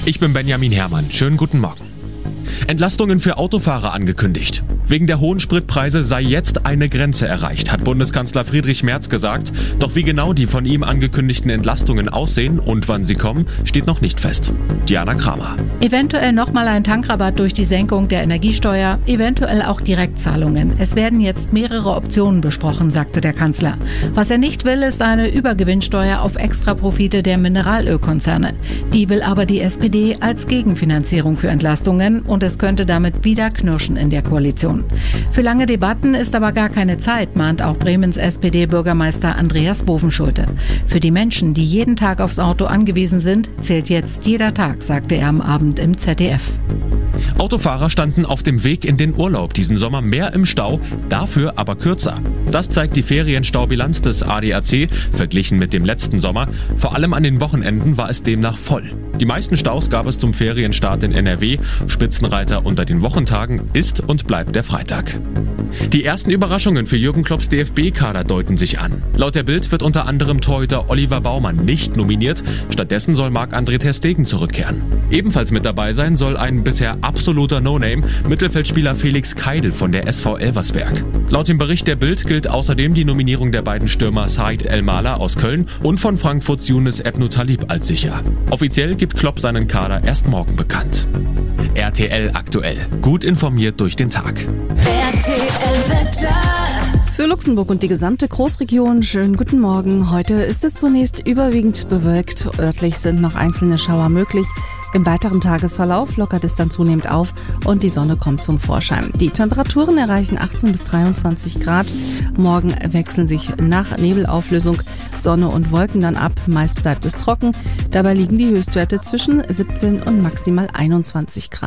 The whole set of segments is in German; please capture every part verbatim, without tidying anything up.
Ich bin Benjamin Herrmann. Schönen guten Morgen. Entlastungen für Autofahrer angekündigt. Wegen der hohen Spritpreise sei jetzt eine Grenze erreicht, hat Bundeskanzler Friedrich Merz gesagt. Doch wie genau die von ihm angekündigten Entlastungen aussehen und wann sie kommen, steht noch nicht fest. Diana Kramer. Eventuell nochmal ein Tankrabatt durch die Senkung der Energiesteuer, eventuell auch Direktzahlungen. Es werden jetzt mehrere Optionen besprochen, sagte der Kanzler. Was er nicht will, ist eine Übergewinnsteuer auf Extraprofite der Mineralölkonzerne. Die will aber die S P D als Gegenfinanzierung für Entlastungen und es könnte damit wieder knirschen in der Koalition. Für lange Debatten ist aber gar keine Zeit, mahnt auch Bremens S P D-Bürgermeister Andreas Bovenschulte. Für die Menschen, die jeden Tag aufs Auto angewiesen sind, zählt jetzt jeder Tag, sagte er am Abend im Z D F. Autofahrer standen auf dem Weg in den Urlaub diesen Sommer mehr im Stau, dafür aber kürzer. Das zeigt die Ferienstaubilanz des A D A C, verglichen mit dem letzten Sommer. Vor allem an den Wochenenden war es demnach voll. Die meisten Staus gab es zum Ferienstart in N R W. Spitzenreiter unter den Wochentagen ist und bleibt der Freitag. Die ersten Überraschungen für Jürgen Klopps D F B-Kader deuten sich an. Laut der Bild wird unter anderem Torhüter Oliver Baumann nicht nominiert. Stattdessen soll Marc-André ter Stegen zurückkehren. Ebenfalls mit dabei sein soll ein bisher absoluter No-Name, Mittelfeldspieler Felix Keidel von der S V Elversberg. Laut dem Bericht der Bild gilt außerdem die Nominierung der beiden Stürmer Said El-Mala aus Köln und von Frankfurts Younes Ebnou Talib als sicher. Offiziell gibt Klopp seinen Kader erst morgen bekannt. R T L aktuell. Gut informiert durch den Tag. R T L-Wetter. Für Luxemburg und die gesamte Großregion schönen guten Morgen. Heute ist es zunächst überwiegend bewölkt. Örtlich sind noch einzelne Schauer möglich. Im weiteren Tagesverlauf lockert es dann zunehmend auf und die Sonne kommt zum Vorschein. Die Temperaturen erreichen achtzehn bis dreiundzwanzig Grad. Morgen wechseln sich nach Nebelauflösung Sonne und Wolken dann ab. Meist bleibt es trocken. Dabei liegen die Höchstwerte zwischen siebzehn und maximal einundzwanzig Grad.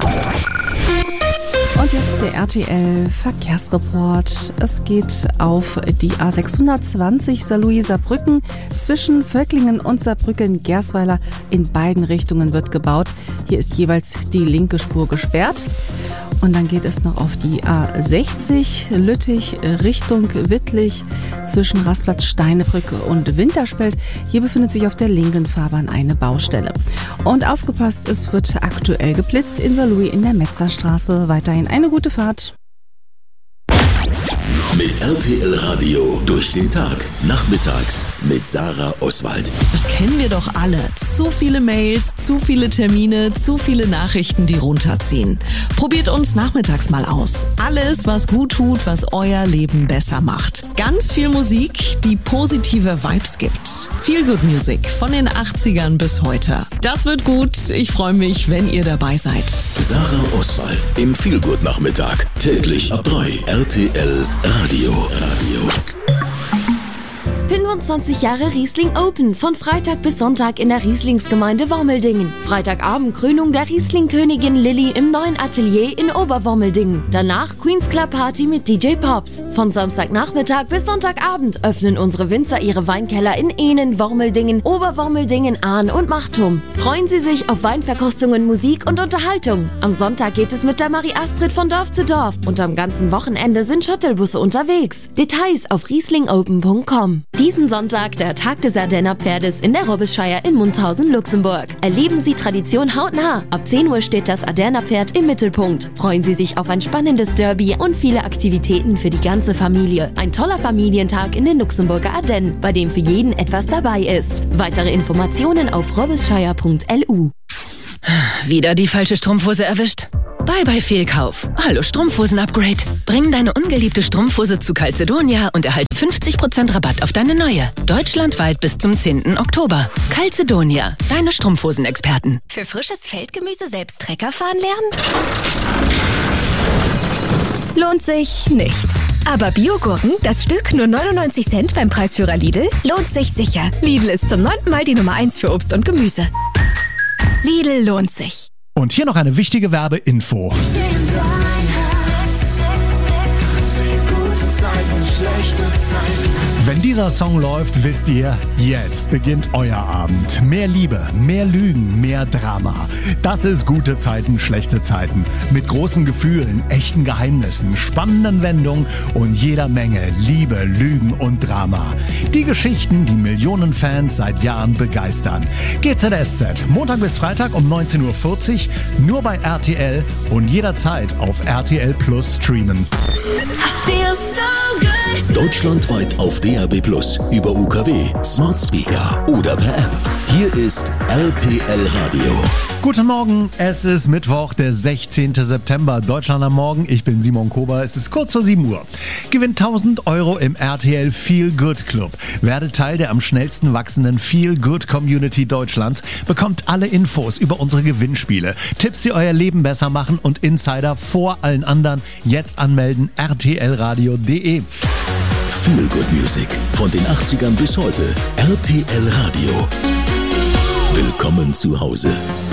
Und jetzt der R T L-Verkehrsreport. Es geht auf die A sechshundertzwanzig Saarlouis-Saarbrücken. Zwischen Völklingen und Saarbrücken-Gersweiler in beiden Richtungen wird gebaut. Hier ist jeweils die linke Spur gesperrt. Und dann geht es noch auf die A sechzig Lüttich Richtung Wittlich zwischen Rastplatz Steinebrücke und Winterspelt. Hier befindet sich auf der linken Fahrbahn eine Baustelle. Und aufgepasst, es wird aktuell geblitzt in Saarlouis in der Metzerstraße. Weiterhin eine gute Fahrt. Mit R T L Radio durch den Tag. Nachmittags mit Sarah Oswald. Das kennen wir doch alle. Zu viele Mails, zu viele Termine, zu viele Nachrichten, die runterziehen. Probiert uns nachmittags mal aus. Alles, was gut tut, was euer Leben besser macht. Ganz viel Musik, die positive Vibes gibt. Feel Good Music von den achtzigern bis heute. Das wird gut. Ich freue mich, wenn ihr dabei seid. Sarah Oswald im Feel Good Nachmittag. Täglich ab drei. R T L Radio. Radio. fünfundzwanzig Jahre Riesling Open, von Freitag bis Sonntag in der Rieslingsgemeinde Wormeldingen. Freitagabend Krönung der Riesling-Königin Lilly im neuen Atelier in Oberwormeldingen. Danach Queen's Club Party mit D J Pops. Von Samstagnachmittag bis Sonntagabend öffnen unsere Winzer ihre Weinkeller in Ehnen, Wormeldingen, Oberwormeldingen, Ahn und Machtum. Freuen Sie sich auf Weinverkostungen, Musik und Unterhaltung. Am Sonntag geht es mit der Marie Astrid von Dorf zu Dorf und am ganzen Wochenende sind Shuttlebusse unterwegs. Details auf rieslingopen punkt com. Diesen Sonntag der Tag des Ardenner Pferdes in der Robbesshire in Munzhausen, Luxemburg. Erleben Sie Tradition hautnah. Ab zehn Uhr steht das Ardenner Pferd im Mittelpunkt. Freuen Sie sich auf ein spannendes Derby und viele Aktivitäten für die ganze Familie. Ein toller Familientag in den Luxemburger Ardennen, bei dem für jeden etwas dabei ist. Weitere Informationen auf robbesshire punkt l u. Wieder die falsche Strumpfhose erwischt? Bye bye Fehlkauf. Hallo Strumpfhosen-Upgrade. Bring deine ungeliebte Strumpfhose zu Calzedonia und erhalte fünfzig Prozent Rabatt auf deine neue. Deutschlandweit bis zum zehnten Oktober. Calzedonia, deine Strumpfhosen-Experten. Für frisches Feldgemüse selbst Trecker fahren lernen? Lohnt sich nicht. Aber Biogurken, das Stück nur neunundneunzig Cent beim Preisführer Lidl, lohnt sich sicher. Lidl ist zum neunten Mal die Nummer eins für Obst und Gemüse. Lidl lohnt sich. Und hier noch eine wichtige Werbeinfo. Gute Zeiten schlechte Zeiten. Wenn dieser Song läuft, wisst ihr, jetzt beginnt euer Abend. Mehr Liebe, mehr Lügen, mehr Drama. Das ist gute Zeiten, schlechte Zeiten. Mit großen Gefühlen, echten Geheimnissen, spannenden Wendungen und jeder Menge Liebe, Lügen und Drama. Die Geschichten, die Millionen Fans seit Jahren begeistern. G Z S Z, Montag bis Freitag um neunzehn Uhr vierzig, nur bei R T L und jederzeit auf R T L Plus streamen. Deutschlandweit auf D A B Plus, über U K W, Smart Speaker oder per App. Hier ist R T L Radio. Guten Morgen, es ist Mittwoch, der sechzehnten September. Deutschland am Morgen, ich bin Simon Kober, es ist kurz vor sieben Uhr. Gewinnt tausend Euro im R T L Feel Good Club. Werde Teil der am schnellsten wachsenden Feel Good Community Deutschlands. Bekommt alle Infos über unsere Gewinnspiele, Tipps, die euer Leben besser machen und Insider vor allen anderen. Jetzt anmelden, r t l radio punkt d e. Feel Good Music von den achtzigern bis heute. R T L Radio. Willkommen zu Hause.